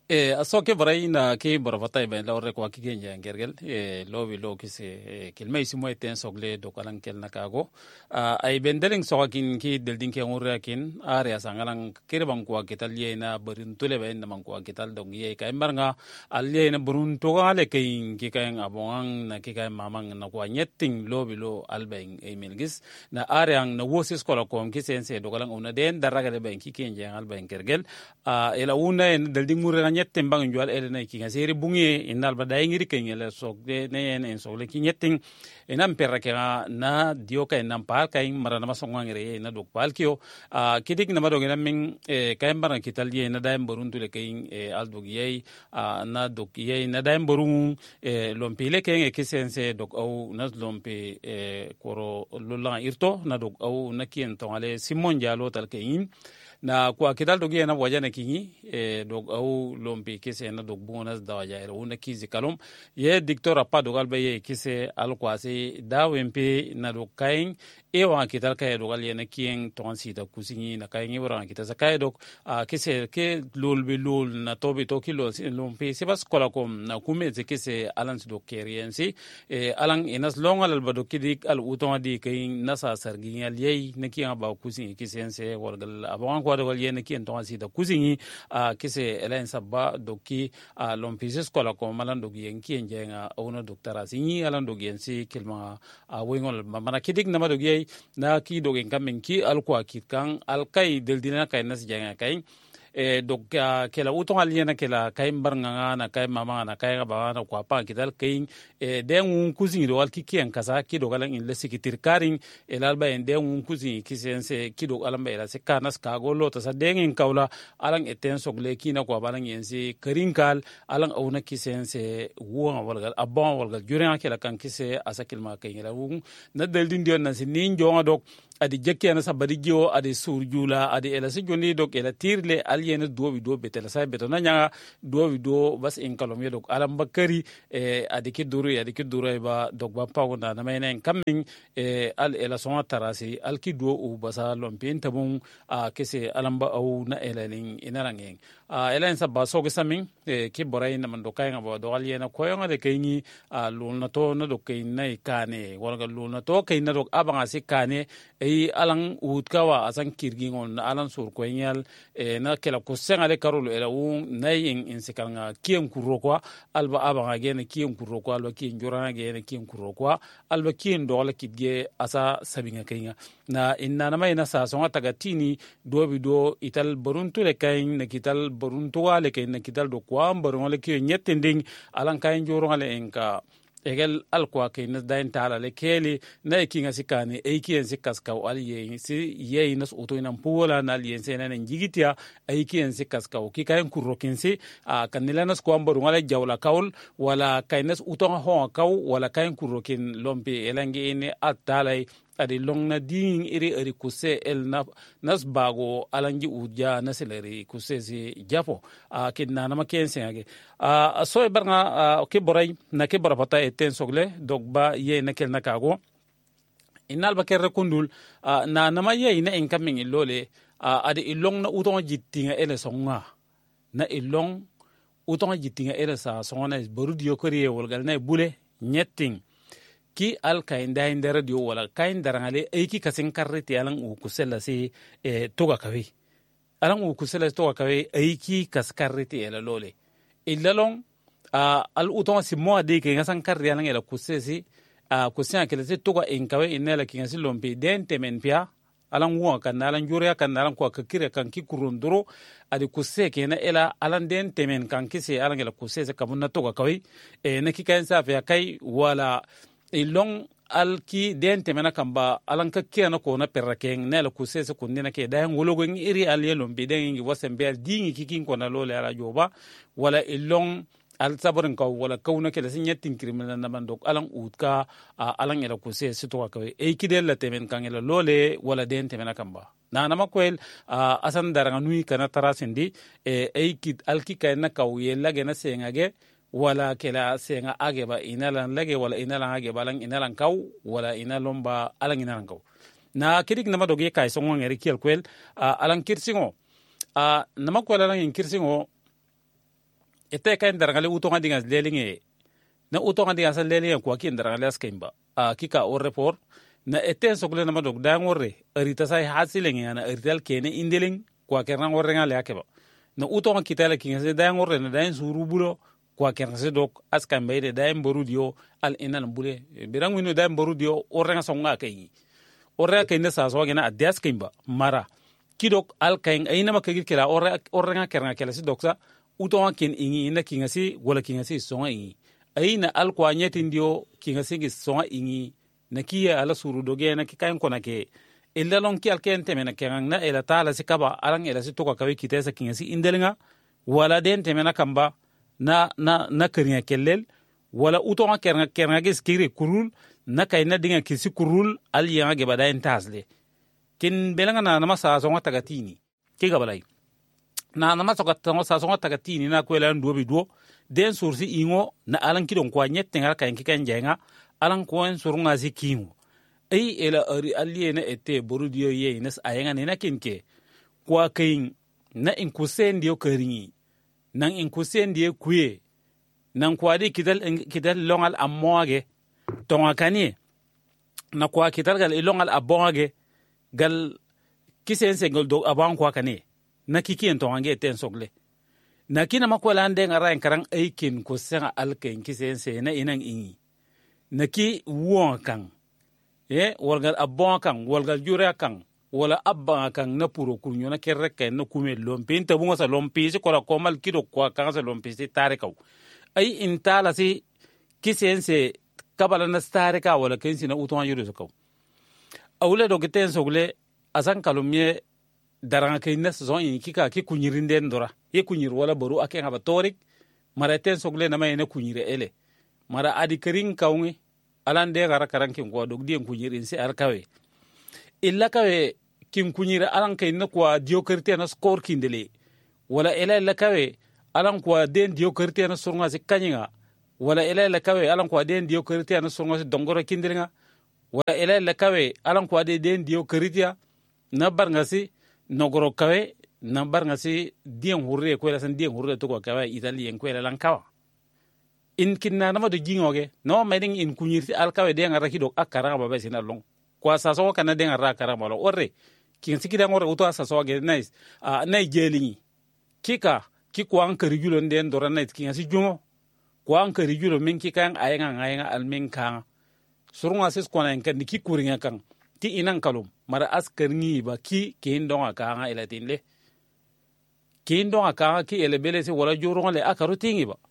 aso ke braina ke borafata ben la ore kwa kigenja ngergel lobi lo kise kilmay simo eten sogle do kalan kel nakago ay bendeleng sokin ki delding ke ngura kin area sangalang kirbang kwa kitalye na berin tule ben namang kwa kital dong ye kay marnga alye na burun to gale kay ki kay abongang na ki kay mamang na kwa nyetting lobi lo albeng emilgis na area na wosis kola kom ki sense do kalang una den daraga de ben ki kenja albeng kergel ela una delding mura nyetting bang jual elena ki ngasiri bungi inal badai ngiri kengela sok de ne en sok le ki nyetting enam perra na dio ka enam pal kay marana masonga ngire na dok pal kio kidik na madog enam kay marana kitalye na daim boruntu le kay aldog yey na dok yey na daim borun lompile kay kisense dok au na lompe koro lulang irto na dok au na kien tongale simon jalo tal kay na kwa kidal dogi na wajana kingi dog au lompi kise na dog bonus da waja una kizi kalom ye dictor apa dogal baye kise al kwasi da wempe na dog kain e wa kidal kay dogal ye na kien ton sita kusingi na kain e wora kita zakay dog kise ke lol be lol na tobi to kilo lompi se bas kola kom na kume ze kise alans do keriensi alang enas longal al bado kidik al uton di kain nasa sargi al ye na kien ba kusingi kisense wargal abon kwa dogal yene ki entonga sida kuzingi kise elen sabba doki lompises kola ko malan dogi enki enjenga ona doktara singi alan dogi ensi kilma wingol mana kidik na dogi na ki dogi kamen ki alkwa kitkan alkai deldina kay nas jenga kay donc kela uton aliena kela kay barnganga na kay mama na kay ba na kwa pa kidal kay den un kuzin do alki kien kasa ki do galan in lesikitir karing elalba en den un kuzin kisense ki do alamba ela se kanas ka golo to sa den in kawla alang eten sogle ki na kwa balang yense karinkal alang auna kisense wuwa walgal abon walgal juren kela kan kise asakil ma kay la wu na deldin dio na sinin jonga dok adi jekke na sabadi jiwo adi surjula adi ela si joni dok ela tirle aliena dobi do betela sai betona nyanga dobi do bas in kalom yedok alam bakari adi ki duru ba dok ba pawna na maynen kamin al ela sona tarasi al ki do u basa lompin tabun kese alamba au na elalin inarangen ela en sabba so gesamin ki boray na mando kay ngabo do aliena koyonga de kayni lulna to na dok kay nay kane wala lulna to kay na dok abanga si kane alang utkawa asan kirgingon na alan sur ko nyal na kela ko sengale karolo era un nay in sikanga kien kurokwa alba abanga gene kien kurokwa alba kien jorana gene kien kurokwa alba kien dola kitge asa sabinga kenya na inna na mai na sa songa tagatini dobi do ital boruntu le kain na kital boruntu wale kain na kital do kwa boruntu le kien nyetending alan kain jorale enka egel alkwa ke na dain tala le kele na kinga sikane kien sikas ka aliye si ye nas oto ina pola na aliye sena na njigitia kien sikas ka ki kayen kurokinsi kanila nas ko ambaru ngala jawla kaul wala kaynas uto ho kaw wala kayen kurokin lombe elange ine atala adi long na ding iri kuse el nas bago alangi uja naseleri kuse si japo kidna na makense age so e barnga ke boray na ke borapata eten sogle dogba ye na kel nakago inal baker kundul na nama ye ina incoming lole adi ilong na uton jittinga ele songa na ilong uton jittinga ele sa songa borudio koriye wolgal na bule nyetting ki al kain da in radio wala kain darangale ki kasin karreti alan u kusela si toga kawe alan u kusela toga kawe ki kaskarreti ela lole illalong al uton si mo de ke ngasan karri alan ela kusesi kusia kele si toga in kawe inela ki ngasin lompi den temen pia alan wo kan alan jure kan alan ko kakire kan ki kurunduro adi kusse ke na ela alan den temen kan kise alan ela kusese kamunna toga kawe na ki kan sa fa kai wala ilong alki den temena kamba alanka kena ko na perrakeng nela kusese kundina ke da ngologo iri alielom biden ngi wasembe dingi kikin ko na lole ala joba wala ilong al sabarin ka wala kauna ke da sin yattin criminal na bandok alan utka alan ela kusese to ka kidel la temen kan ela lole wala den temena kamba na makwel asan daranga nui kana tarasindi kid alki kana kawiye lage na sengage wala kela senga ageba inalan lage wala inalan ageba lang inalan kaw wala inalon ba alang inalan kaw na kidik nama doge kay songo ngeri kiel kwel alang kirsingo nama kwel alang in kirsingo ete kain darangale utonga dingas lelinge na utonga dingas lelinge kwa kin darangale askimba kika o report na eten sogle na madok dangore arita sai hasilenge na arital kene indeling kwa kerna ngorenga le akeba na utonga kitala kinga dangore na dain surubulo kwa kerna se dok askamba ide dain borudio al inan bule birangwino dain borudio orenga songa kai orenga kai na sa so gena adias kimba mara kidok al kain aina makagir kila orenga kerna kala si doksa utonga kin ingi ina kinga si wala kinga si songa ingi aina al kwa nyetin dio kinga si songa ingi na kiya ala suru doge na kikain kona ke illa lon ki alken temena kengang na ela tala si kaba alang ela si toka kawe kitesa kinga si indelinga wala den temena kamba na keringa kellel wala utonga keranga gis kiri kurul na kayna dinga kisi kurul al yanga ge bada entasle kin belanga na nama sa songa tagatini ke gabalai na nama sa songa tagatini na kwela nduobi duo den sursi ingo na alang kidon kwa nyette ngar kayen kikan jenga alang koen surunga zikingo ai ela ari aliena ete borudio ye nes ayenga ne nakinke kwa kayin na inkusen dio karingi nang inkusen die kuye nang kwadi kidal longal amoage tonga kanie na kwa kidal gal longal abonge gal kisense gol do abang kwa kanie na kikien tonga nge ten sogle na kina makwala nde ngara enkarang aikin ko senga alken kisense na inang ingi na ki wuon kang walgal abon kang walgal jure kang wala abba kang na puro kunyo na kerre kay na kume lompi nta bunga sa lompi si kola komal kido kwa kang sa lompi si tarikaw ay intala si kisense kabala na tarika wala kensi na utonga yuro sa kaw awle do giten sogle asan kalumye daranga kay na zon yi kika ki kunyirinde ndora ye kunyir wala boru ake ngaba torik mara ten sogle na may na kunyire ele mara adi kering kaungi alande gara karankin kwa dog dien kunyirin si arkawe illa kawe kin kunyira alan kay na kwa diokerte na score kindele wala ila kawe alan kwa den diokerte na surunga si kanyinga wala ila kawe alan kwa den diokerte na surunga si dongoro kindelinga wala ila kawe alan kwa den diokerte na barngasi nogoro kawe na barngasi dien hurre ko la san dien hurre to ko kawe italien ko la lankawa in kinna nama do jingoge no meding in kunyirti alkawe de ngara kido akara baba sina long kwa saso kana de ngara akara malo orre kin sikida ngore uto saso ge nice nay jelingi kika ki ko an karigulo den dora night kin si jungo ko an karigulo min kika ayenga almin kan surunga sis ko nan kan ki kuringa kan ti inan kalum mara askar ni ba ki kin donga kan ila tinle kin donga kan ki ele bele si wala juro le akaru tingi ba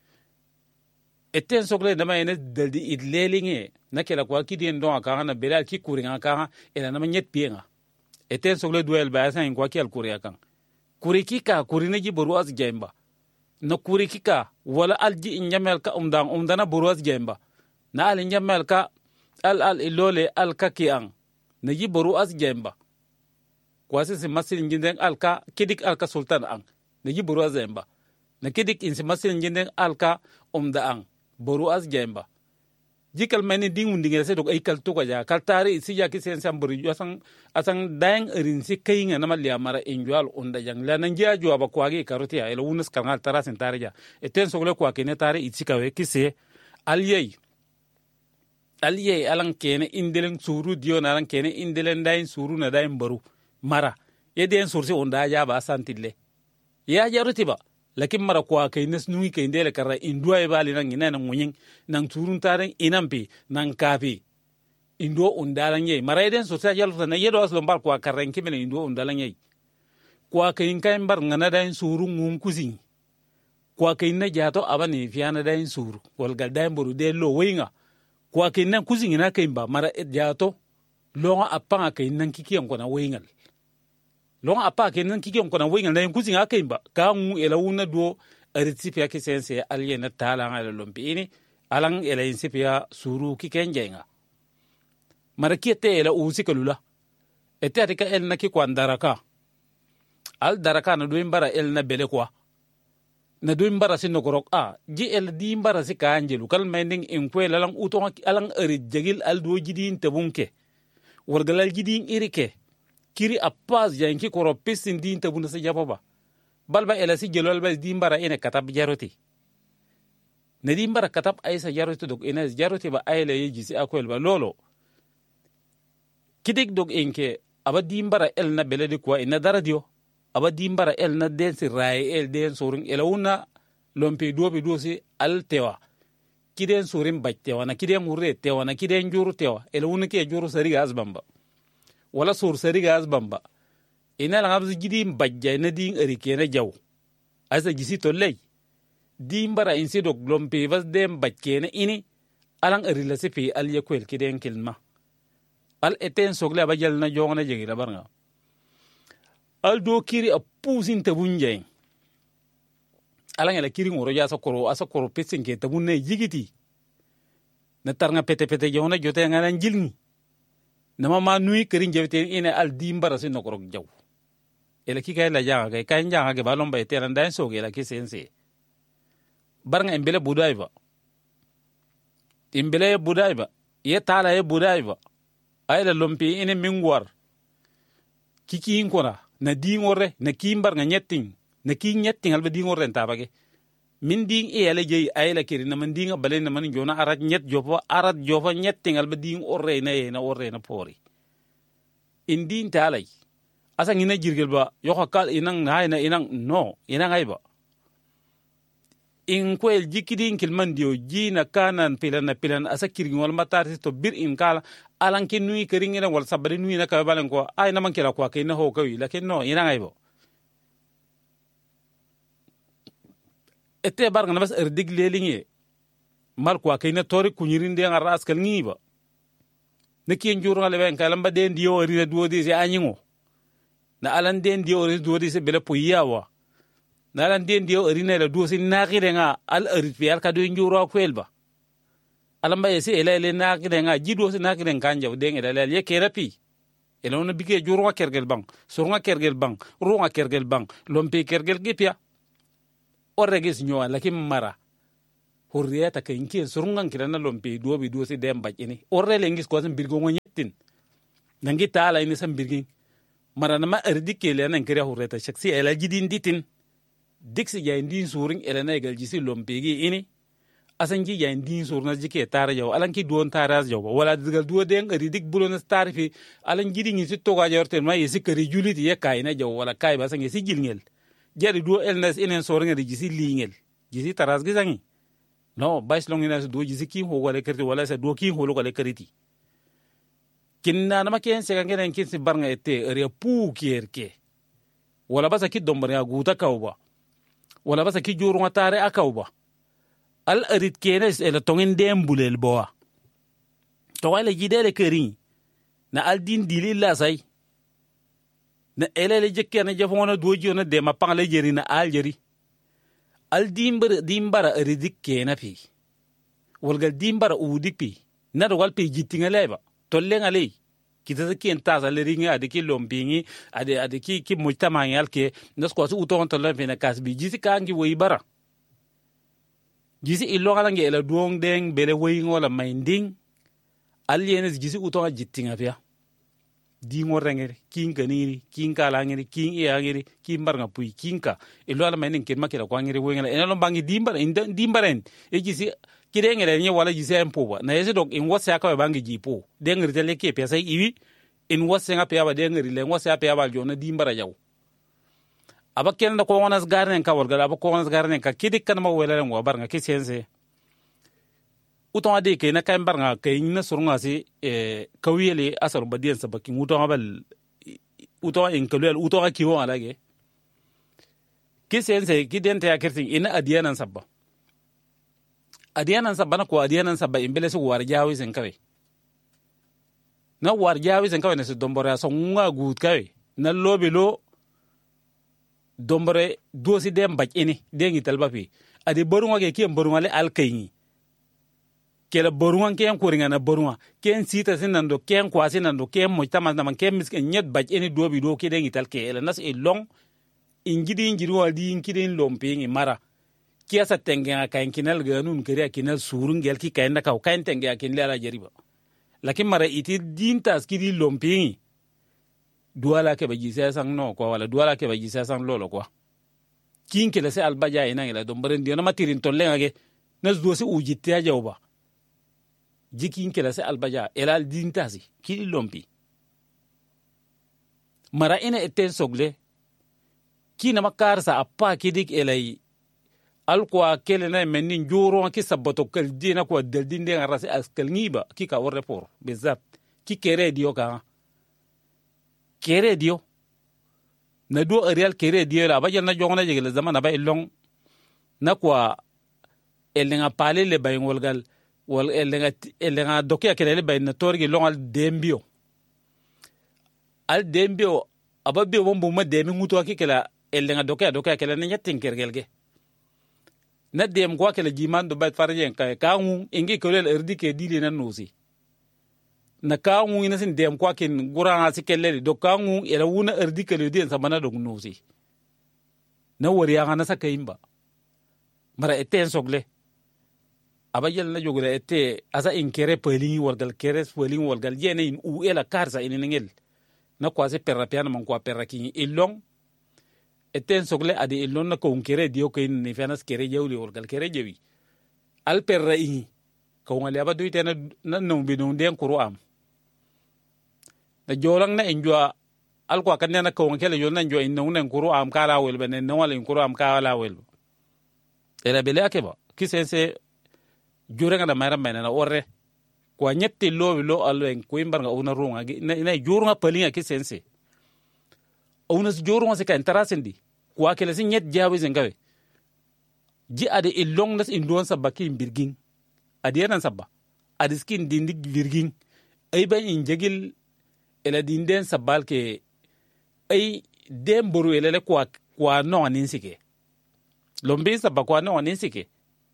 eten sogle dama ene daldi idlelinge nakela kwa kidien don aka na belal ki kuringa aka ela na nyet pienga eten sogle duel ba san kwa ki al kuriya kan kurikika kurine ji boruas gemba na kurikika wala alji inyamel ka umdana boruas gemba na al inyamel ka al ilole al kakiang na ji boruas gemba kwa sisi masil nginden alka kidik alka sultan ang na ji boruas gemba na kidik insi masil nginden alka ang boru as gemba jikal mani dingun dingere se dok ay kal to ja kal tari si ya ki sen samburi asan dang erin si kayinga na malia mara enjual onda jang la nan ja jo ba kwagi karoti ya elo unus kangal tarasin tarja eten sogle kwa kene tari itsikawe kise aliyei alan kene indelen suru dio na alan kene indelen dain suru na dain baru mara yeden sursi onda ja ba santille ya jaruti ba lakin mara kwa kai nas nui kai ndele kara indua e bali nan ina nan munyin nan turun taren inampi nan kafi indo undalan yei mara eden so ta jalta na yedo aslo bar kwa karan kimene indo undalan yei kwa kai kai bar ngana dain suru ngum kuzin kwa kai na jato abani fiana dain suru wal gal dain boru de lo winga kwa kai nan kuzin na kai ba mara jato longa apanga kai nan kikiyan ko na wingal long apa ke nan kike ko na wenga na kuzi nga kemba ka ngu ela una do recipe ke sense aliena tala ngala lompini alang ela insipia suru kike njenga mara kiete ela uzi kalula ete atika el na ki kwandaraka al daraka na do imbara el na bele kwa na do imbara sin nokorok ji el di imbara si ka anjelu kal mending in kwela lang uto alang eri jagil al do jidin tabunke wargalal jidin irike kiri apaz yanki koro pesin din tabuna sa japaba balba ela si jelol ba dimbara ene katab jaroti na dimbara katab aisa jaroti dog ina jaroti ba ayla yeji si akwel ba lolo kidik dog enke aba dimbara el na beledi kwa ina daradio aba dimbara el na den si rai el den sorin ela una lompe dobi dosi al tewa kiden sorin bactewa na kiden hurre tewa na kiden juru tewa ela una ke juru sariga azbamba wala sur sariga azbamba ina la ngabzi gidim bajja na din erike na jaw asa gisi tolley dimbara insi dog lompe vas dem backe na ini alang erila se fi al yakwel kiden kilma al eten sogle abajal na jongna jegi la barnga al do kiri a pusin tabunjay alang ela kiri ngoro ya asa koro pesin ke tabunne jigiti na tarnga pete jongna jote ngana jilni na mama nui kiri jewte ina al dimbara sin nokoro jaw ela kikay la janga kay kay janga ke balon bay telan dan soge la kisense barnga embele budayba ye tala ye budayba ayla lompi ine mingwar kiki inkora na dingore na kimbar nga nyetting na ki nyetting alba dingore tabage min ding e ala jey ayla kiri na man dinga balen na man jona arat jofa nyetting alba ding orre na pori indin talay asa ngina jirgel ba yoko kal inang ayba in kwel jikidin kilman dio jina kanan pilan asa kirgin wal matar to bir in kala alan kin nui kering ina wal sabari nui na ka balan ko ay naman kila kwa kay na ho kawi lakin no ina ngaybo ete bar nga bas erdig lelinge mar kwa kay na tori kunyirin de ngar askal ngiba ne kien juro ngale ben kala mba den dio rina duodi se anyingo na alan den dio rina duodi se bela puyawa nalan den dio rina la duosi nakire nga al erfial ka do njuro kwelba alamba yesi ele nakire nga jido si nakire kanja udeng ele ye kerapi ele ona bige juro kergel bang surunga kergel bang runga kergel bang lompe kergel gipia orregis nyoa lakim mara hurriyata kayinki surunga kirana lompe duobi duosi dem bajini orrele ngis ko san birgo nyetin nangi taala ini san birgin mara na ma erdikele nan kire hurreta shaksi ele jidin ditin diksi jayndin suring ele na egal jisi lompegi ini asanji jayndin surna jike tara jaw alanki duon taras jaw wala digal duo den ridik bulon star fi alan jidi ngi ci toga jortel ma yesi kari juliti ye kayna jaw wala kay ba sangi si jilngel jeri duo elnes inen soringa di jisi lingel jisi taras gizangi no bais longina duo jisi kim ho wala kerti wala sa duo kim ho lo wala keriti kinna na maken se ngenen kin si barnga ete ere pu kierke wala basa ki dombare aguta kawba wala basa ki juru tare akawba al arit kenes ele tongin dem bulel boa to wala jidele keri na al din dililla say na ele jekke na jafona doji na de ma pangle jeri na al jeri al dimbara aridik kena fi walgal dimbara udik pi na do wal pe jitinga leba tolle ngale kita ki entaza le ringa adiki lompingi adiki ki mujtama yalke nas ko su uton tolle fe na kasbi jisi kangi woy bara jisi illo ngala ngela duong deng bele woy ngola minding alienes jisi uton jittinga fia dingo rengere kinga niri kinga langere king iangere kimbarnga pui kinga illo ala mainen ken makira ko ngere woy ngala enalo bangi dimbaren e jisi kidengere nye wala jisi empoba na yesi dok in wasa ka bangi jipo dengere tele ke pesa iwi in wasa nga pe aba dengere le wasa pe aba jona dimbara jaw aba ken da ko wonas garnen ka wal gala aba ko wonas garnen ka kidik kan ma wela ngo barnga ke sense uton ade ke na kan barnga ke na surunga si kawiyele asar badien sabaki uton abal uton en kalwel uton akiwo alage ke sense kidente ya kertin ina adiyanan sabba adiyanan sabba na ko adiyanan sabba imbele su war jawi sen kawe na war jawi sen kawe na su dombore so nga gut kawe na lobe lo dombore dosi dem baj ini dengi talba fi ade borunga ke kiem borunga le alkayni kela borunga kem kuringa na borunga ken sita sinando ken kwasi nando kem mojtama na man kem misken nyet baj ini dobi do ke dengi talke ele nas e long ingidi wadi inkidin lompingi mara kiasa tengenga kain kinal ganun kiriya kinal surun gel ki kain nakaw kain tengenga kin lela jariba lakin mara iti dinta skidi lompingi duala ke baji sang no ko wala duala ke baji sang lolo ko kin kele se albaja ina ila don baren dio na matirin tolle ngage nas do se ujitte ya jawba jikin kele se albaja elal dintasi ki lompi mara ina eten sogle kina makarsa appa kidik elai alkwa kele na menin juro ki sabato kal dina ko del dinde ngarase askal ngiba ki ka worre por bezat ki kere dio ka kere dio na do real kere dio la bajal na jongna jegel zaman ba ilong na kwa elenga pale le bay wolgal wal elenga dokya kele le bay na torgi longal dembio al dembio ababe wombo ma demi nguto akikela elenga dokya kele na nyatin kergelge na dem kwa kele jimando bay farjen kay kaangu ingi kolel erdi ke dili na nosi na kaangu ina sin dem kwa kin guranga sikelle do kaangu era wuna erdi kele den samana do nosi na wariya ngana sakayimba mara eten sogle abayel na jogule ete asa inkere pelingi wargal keres pelingi wargal yene in u ela karsa iningel na kwase perra piano man kwa perra ki ilong eten sogle adi ilong na ko unkere dio ke ni fenas kere jewli wargal kere jewi al perra yi ko ngale abadu itena na no bidon den kuru am na jolang na enjua al kwa kan na ko ngele yo na enjua inno na kuru am kala wel benen no wala kuru am kala wel era bele akeba kisense juranga na mara mena na orre kwa nyette lo alwen ko imbar nga una runga na jurunga palinga kisense una jurunga se ka interasendi kwa kele sin nyet jawi zengawe ji ade ilong nas indon sabaki birgin ade yana sabba ade skin dindig birgin ay ban injegil ela dinden sabal ke ay demboru elele kwa no ninsike lombe sabba kwa no ninsike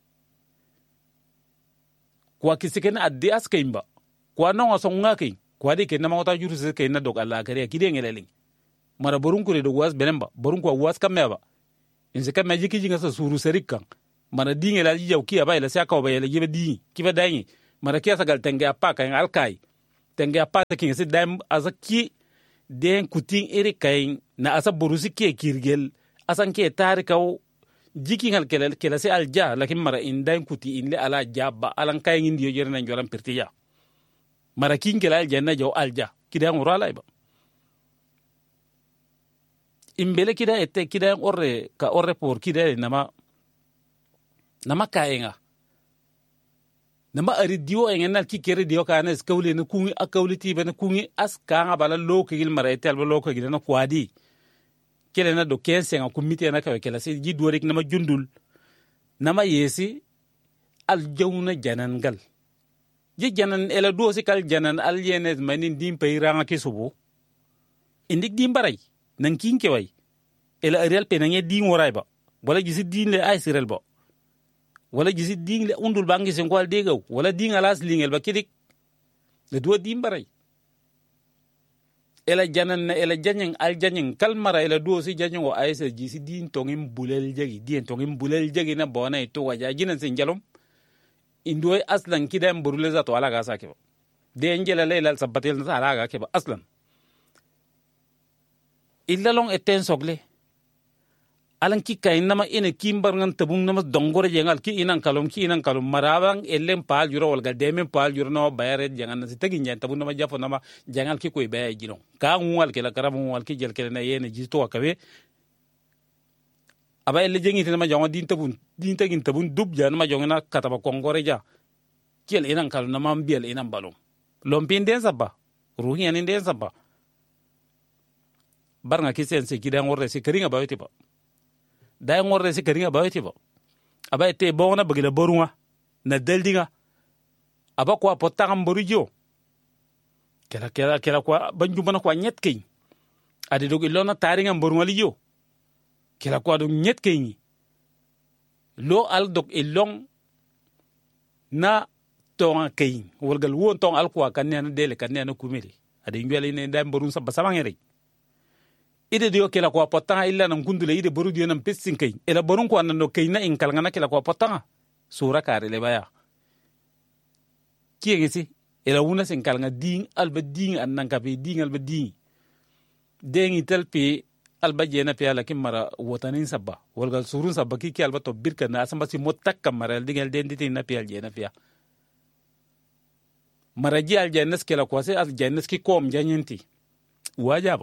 kwa kisike na adde askaimba kwa no songa kai kwa de kenna mawta juru se kai na dog Allah kare kide ngelelin mara borun kure do was benemba borun ko was kameba inse kam majiki jinga sa suru serikan mara dinge la jijaw kiya ba ila sa ka ba ila jibe di kiba dai mara kiya sagal tenge apa kan alkai tenge apa ta kin se dam azaki den kutin iri kai na asa borusi ke kirgel asan ke tarikaw jiki ngal kela se alja lakin mara indain kuti inle ala jabba alan kay ngi dio jerna njoram pertiya mara kin kela aljanna jaw alja kidan urala iba imbele kida ette kidan orre ka orre por kida nama kayenga nama ari dio engenal ki kere dio kana skawle na kungi akawliti bana kungi aska bala lokil mara etel ba lokil na kwadi kele na do 15 nga kumite na ka kela se ji dorik na ma jundul na ma yesi al jawna janan gal ji janan ela do se kal janan al yenes manin dim peyranga ke subu indik dim baray nan kinke way ela real pe nange dim woray ba wala gisi din le ay sirel ba wala gisi din le undul bangi sen kwal degaw wala din alas lingel ba kidik le do dim baray ela janan na ela janyeng al janyeng kalmara ela do si janyeng o ayse ji si din tongim bulel jagi din tongim bulel jagi na bona to waja jinan sen jalom indoy aslan kidam burule za to ala ga sake ba de ngela leila sabatel na ala ga ke ba aslan illa long eten sogle alan ki kay nama ene kimbar ngan tabung nama dongore jengal ki inan kalom marabang ellen pal juro wal gademen pal juro no bayare jangan si tagi nyan tabung nama jafo nama jangal ki koy baye jino ka ngwal ke la karam ngwal ki jel ke na yene jisto akabe aba elle jengi nama jonga din tagin tabun dub jan ma jongna kataba kongore ja kel inan kalom nama mbiel inan balom lompin den sabba ruhi anin den sabba barnga ki sense kidan worre si keringa bawete ba day ngorre si keringa baweti bo aba ete bona bagila borunga na deldinga aba kwa potang borujo kela kwa banjumana kwa nyet kay adi dog ilona taringa borunga lijo kela kwa dog nyet kay lo al dog ilong na tonga kay wolgal won tong al kwa kanena dele kanena kumeli adi ngwele ne dam borun sa basawangere ide dio kela kwa potanga illa nan kundule ide boru dio nan pessin kay ela borun ko nan no kay na in kalngana kela kwa potanga sura kare le baya kiyengesi ela wuna sen kalnga ding alba ding an nan kabe ding alba ding dengi telpe alba jena pia lakin mara wotanin sabba walgal surun sabba ki alba to birka na asamba si motakka mara digel denditi na pia jena pia mara ji al jannas kela kwase al jannas ki kom janyenti wajaba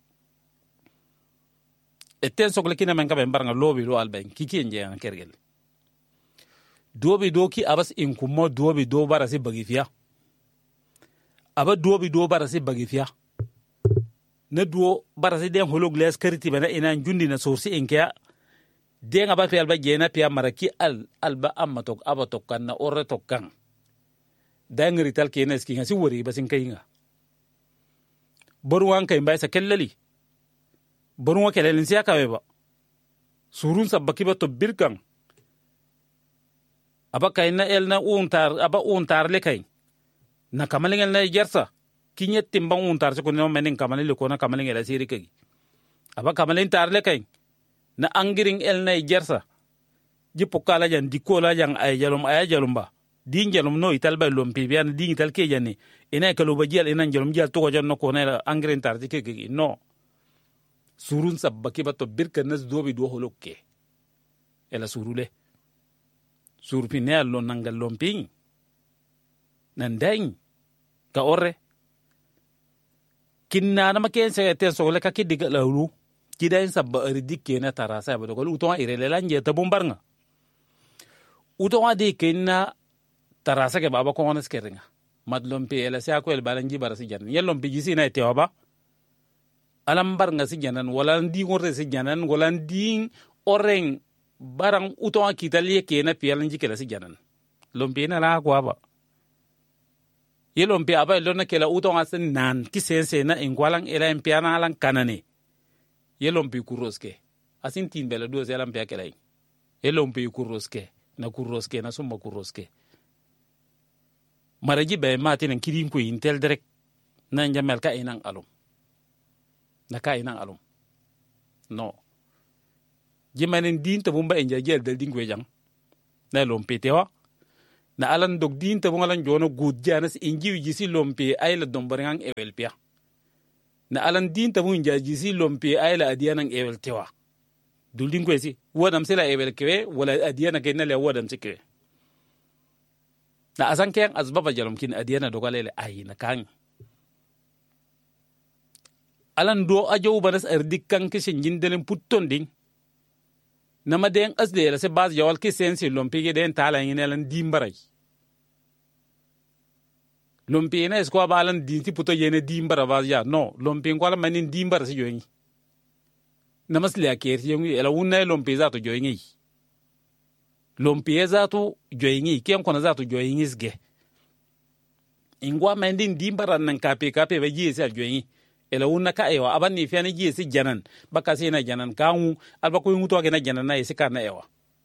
etten sogle kina men kabe mbaranga lobi do alba ki nje an kergel dobi do ki abas in kummo dobi do barasi bagifia aba dobi do barasi bagifia na duo barasi den holog les kariti bana ina jundi na sorsi inkia den aba pe alba jena pia maraki alba amma tok aba tokkan na orre tokkan dangri tal kenes ki ngasi wori basin kayinga boruwan kay mbay sa kellali boruwa kelelin siya kawe ba surun sabaki ba to birkan aba kay na el na untar le kay na kamalingel na jersa kinyet timbang untar se kuno mening kamalin ko na kamalingel asiri kay aba kamalin tar le kay na angiring el na jersa jipokala jan dikola jan ay jalum ba din jalum no ital ba lompi bian din ital ke jani ina kalo bajal ina jalum jal to jan no ko na angiring tar ke no surun sabaki ba to birka nas dobi do holokke ela surule surpi ne allo nangal lompi nandain ka orre kinna na maken se te so le ka kidiga lawlu kidain sabba ridikke na tarasa ba ko uto irele lanje ta bombarnga uto ade kinna tarasa ke baba ko ones keringa madlompi ela sa ko el balanji barasi jan yellompi jisi na te oba alam barnga si janan wala ndi ngorre si janan wala ndi oreng barang uto akitalie ke na pialanji ke la si janan lompi na la ko aba yelompi aba lona ke la uto asen nan kisense na ingwalang era empiana alang kanane yelompi kuroske asin timbele do zelam pe akelai yelompi kuroske na summa kuroske maraji be matin kirim ko intel direct na njamel ka inang alum naka inang alum no jimanen din to bumba enja gel del dingwe jang na lompi tewa na alan dog din to ngalan jono gud janas inji jisi lompi ay la dombarangang ewel pia na alan din to munja jisi lompi ay la adianang ewel tewa dul dingwe si wodam sela ewel kewe wala adiana ke na le wodam sikwe na asan ken azbaba jalom kin adiana dogalele ay na kan alan do ajo banas erdikkan kishin jindelen putton ding nama den asde la se base yawal ki sensi lompi ge den tala ngine lan dimbaray lompi na esko balan dinti puto yene dimbara va ya no lompi ngwala manin dimbara si joyi namas le aker yongi ela wunna lompi za to joyi lompi za to joyi ken kona za to joyi ngisge ingwa mandin dimbara nan kape ba ji sa joyi ela wunna ka ewa aban ni fiani ji si janan baka si na janan kawu alba ko nguto ke na janan na isi kana ewa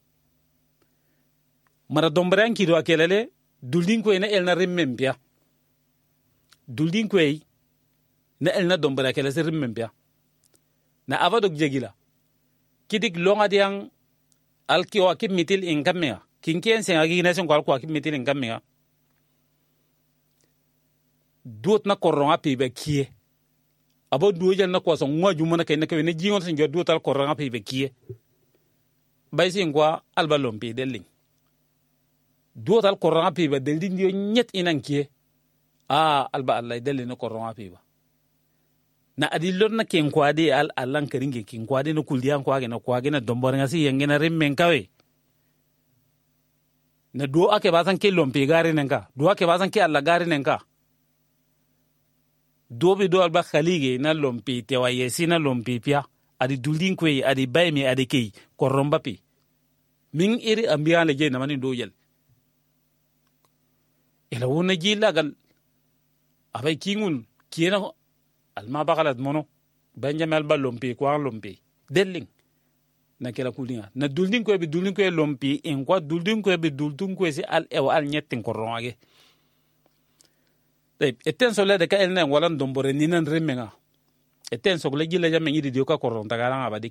mara dombran ki do akelele duldin ko ina elna rimmempia duldin ko na elna dombra kele se rimmempia na avadok jegila kidik longa diang alki o akib mitil inkamea kinken sen agi na sen ko akib mitil inkamea dot na koronga pibe kie abo duojan na kwaso ngwa jumana kay na kawene jingon sen joddo tal koranga pibe kie baysi ngwa alba lompi deling duotal koranga pibe deldin yo nyet inan kie alba allah delin na koranga pibe na adilor na ken kwade al allan karinge ken kwade na kuldiyan kwage na dombor ngasi yengena remmen kawe na do ake basan ke lompi gari nenka do ake basan ke allah gari nenka dobi do alba khalige na lompi tewa yesi na lompi pia adi duldin kwe adi baymi adi kei koromba pi min iri ambiya le je na mani do yel ela wona jila gal abay kingun kiena alma bakalat mono benjamin alba lompi kwa lompi deling na kela kulinga na duldin kwe lompi en kwa duldin kwe si al ewa al nyetin korongage eten sole de ka elne walan dombore ninan remenga eten sogle gila jame yidi dio ka koron tagaran abadik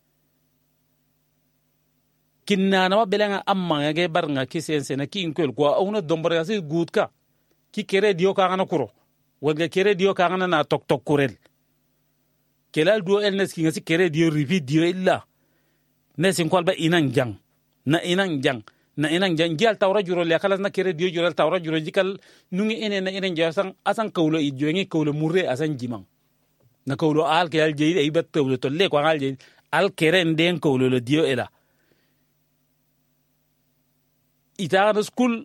kinna na belenga amma ge barnga kisense na kin kwel kwa ona dombore asi gutka ki kere dio ka ngana kuro wonga kere dio ka ngana na tok kurel kelal do el nes ki ngasi kere dio repeat dio illa nesin kwalba inan jang na inan jang jal tawra juro le kala na kere dio juro tawra juro jikal nungi ene na ene jasan asan kawlo idjongi kawlo murre asan jimang na kawlo al ke al jeide ibat tawlo to le ko al jeide al kere nden kawlo le dio ela ita na school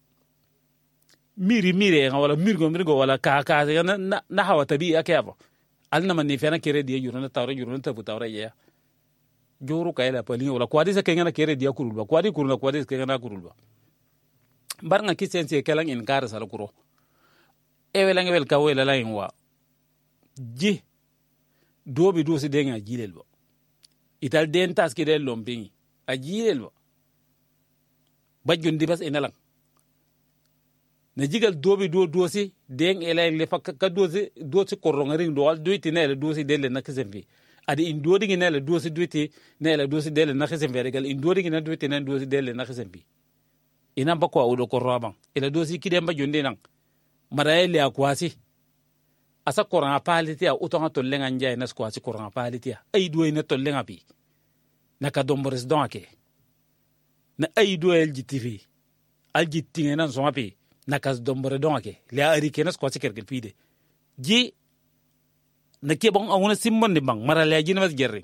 miri wala mirgo wala ka na hawa tabi akaba alna man ni fena kere dio juro na tawra ya joro kayla pali wala kwadi sa kengana kere dia kurulba kwadi kengana kurulba barnga kisense kelang in kar sala kuro ewelang wel ka wela lain wa ji dobi dosi denga jilelba ital den taski del lompingi a jilelba bajjon dibas enalang na jigal dobi dosi deng elain le fakka dosi korongari do al doiti nele dosi delle naksembi adi indodi ngene la dosi duiti ne la dosi dele na xesen verigal indodi ngene duiti ne dosi dele na xesen bi ina bako awdo ko roban ila dosi kide mba jonde nan maraele akwasi asa koran paliti a utonga to lenga njay nas kwasi koran paliti ay do ina to lenga bi naka dombores donake na ay do el jitifi al jitinga nan so mapi naka dombore donake le ari kenas kwasi kerkel pide ji na ke bon awuna simmon de bang mara leji na mas gerring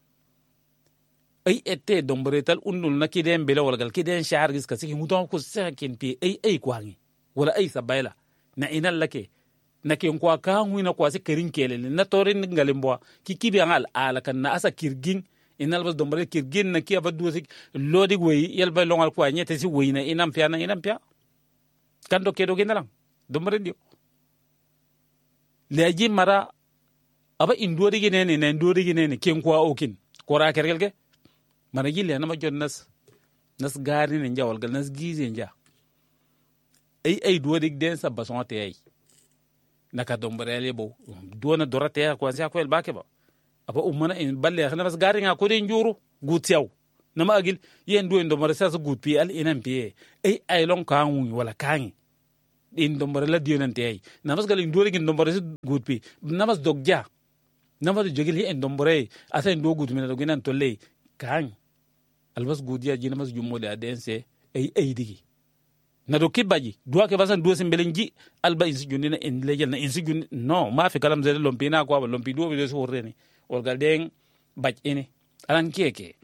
ay ette domboretal undul na kiden bela wala gal kiden shahar gis ka siki muton ko sakin pi ay kwangi wala ay sabayla na inal lake na ke kwa ka huina kwa sikerin kelele na torin ngalimbo ki kibi angal ala kan na asa kirgin inal bas dombore kirgin na ki abadu sik lodi goyi yel bay longal kwa nyete si weyna inam pia kando kedo ginalang dombore dio leji mara aba indori ginene na indori ginene ken kwa okin kora kergelge mana gille na ma jon nas gari ne njawal gal nas gize nja ay duodik den sa bason te ay naka dombare lebo duona dorate ko ansa ko el bake ba aba umana in balle xana bas gari nga ko den juru gutiaw na ma agil yen do ndomare sa gut pi al inam pi ay long kan wala kan in dombare la dionante ay na bas gal indori gin dombare gut pi na bas dogja nama jogil hi endombore asa ndo gutu mena doginan tolle kan albas gudia jina mas jumode adense ay digi na do kibaji duwa ke basan do sembelenji alba insi jundina en lejel na insi jund no ma fi kalam zede lompina ko ba lompi do be so reni wal galden baj ene alan keke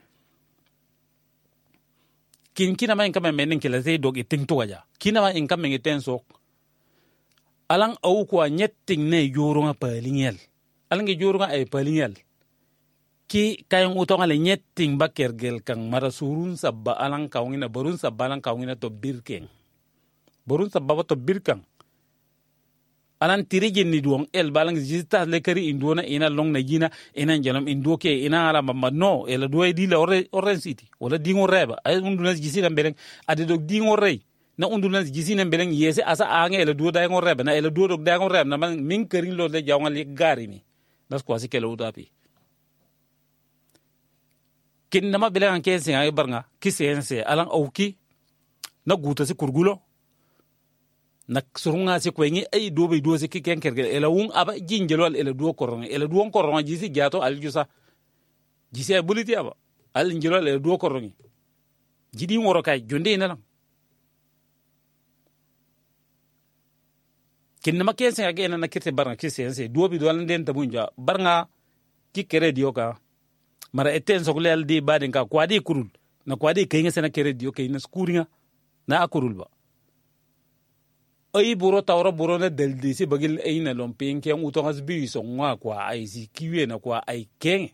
kina ma en kam men ke la zey dog eting to waja kina ma en kam men eten sok alan au ko nyetting ne yoro nga palingel alange jorunga ay palingel ki kayang utong ale nyetting bakergel kang mara surun sabba alang kawngina borun sabba alang kawngina to birkeng borun sabba to birkang alan tirigin ni duong el balang jista le kari indona ina long na jina ina janam indoke ina ala mamma no ela doy di la oren city wala dingo reba ay unduna jisina beleng ade dog dingo rey na unduna jisina beleng yese asa ange ela do day ngo reba na ela do dog day ngo reba na man min kari lo le jawngal gari ni nas kwasi kelo udapi kin nama bilang an kense ay barnga kisense alang auki na guta si kurgulo na surunga si kwengi ay dobe do si kiken kergel ela wung aba jinjelwal ela do koronga jisi gato aljusa jisi ay buliti aba al jinjelwal ela do korongi jidi ngoro kay jonde ina lang kin nama kense age na kirte barnga kisense dobe do den tabunja barnga ki kere dioka mara eten sogle aldi baden ka kwadi kurul na kwadi kayinga sena kere dioka ina skuringa na akurul ba ay buro tawra buro na daldi si bagil ay na lomping ke utonga sbi so ngwa kwa ay si kiwe na kwa ay ken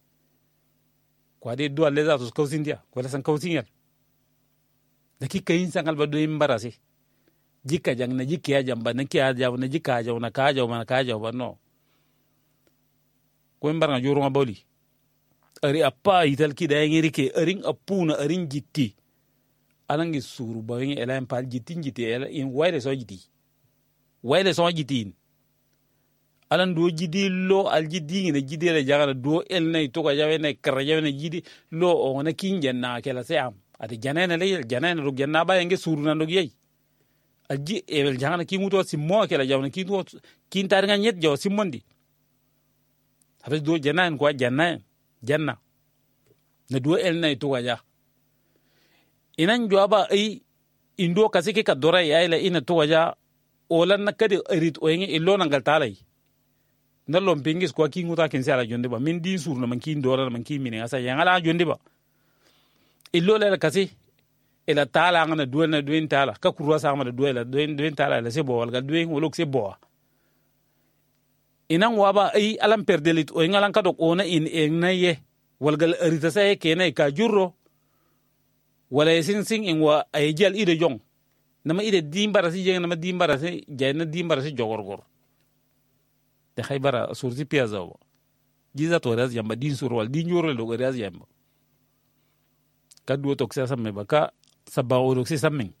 kwadi do leza to kausindia kwala san kausinga daki kayin sangal ba do imbarasi jika jang na jika jamba na kiya jaw na jika jaw na ka jaw ba no ko mbaranga juru nga boli ari apa ital ki da ngiri ke aring apuna aring gitti alangi suru ba ngi ela empal gitti ela in wayre so gitti alan do jidi lo al jidi ngi jidi la jagala do el nay to ko jawe nay kar jawe nay jidi lo o na kinjen na kala se am ati janena le janena ru janna ba ngi suru na ndog yey aji el jangana ki muto si mo kala jaw na ki to kin tar nga nyet jaw si mondi habes do janna ko janna na do el na to waja inan jwaba ai indo kasike ka dora ya ila ina to waja olan na kadi erit oyengi illo nangal talai na lompingis ko ki nguta kin sala jonde ba min din sur na man kin dora man kin min asa yang ala jonde ba illo la kasi ila tala ngana duena duen tala ka kurwa sa ngana duela duen tala la se bo wal ga duen wolok se bo inan waba ai alam perdelit o ngalan ka dok ona in naye wal gal erita sa kene ka jurro wala sing in wa ay jal ide jong nama ide dimbara si jeng nama dimbara si jayna dimbara si jogorgor te khaybara surti piazza wa jiza to raz yamba din sur wal din jurro lo raz yamba kadu tok sa samme baka sabawo dok si samme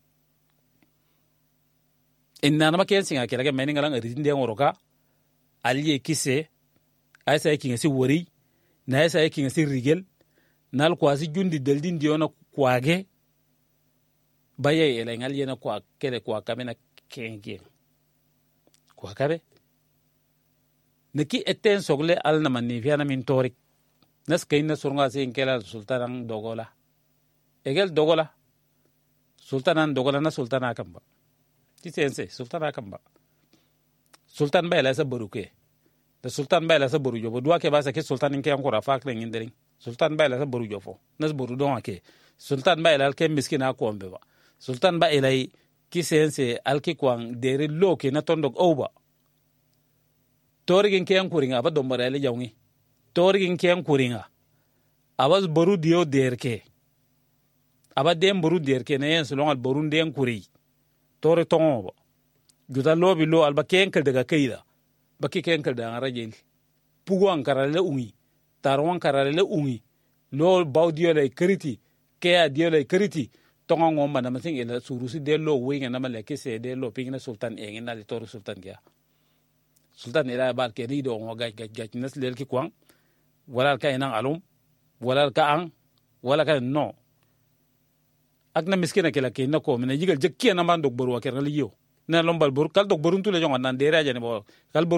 inna nama ken singa kela ga meninga lang ridin de ngoroka alye kise ay sa kinga si wori na ay sa kinga si rigel nal kwasi jundi deldin diona kwage baye ele ngal yena kwa kele kwa kamena kenge kwa kabe neki eten sogle al na manni fiana min torik nas kayna surga se kela sultanan dogola egel dogola sultanan dogola na sultana kamba ti sense sultana kamba sultan bayla sa baruke da sultan bayla sa baru jobo duwa ke ba sa ke sultanin ke ankora fakre ngindering sultan bayla sa baru jofo nas baru don ake sultan bayla ke miskina ko ambe ba sultan bayla ki sense alki kwang dere loke na tondok oba torigin ke ankuringa ba dombare le jawngi torigin ke ankuringa abas baru dio derke aba dem baru derke ne en sulongal baru den kuri tore tongo juta lobi lo alba kenkel daga kaida baki kenkel da rajel pugo ankara le ungi tarwan karale le ungi lo bawdio le kriti ke adio le kriti tongo ngomba na masin ila surusi de lo winga na male kese de lo pingna sultan engin na le toru sultan ya sultan ila bal ke rido ngo gaj nas le ki kwang wala ka inang alum wala ka ang wala ka no akna miskina kala ke na ko mena jigal jekki na man dog boru wa kerali yo na lombal bor kal dog borun tule jonga nan dere ajane bo kal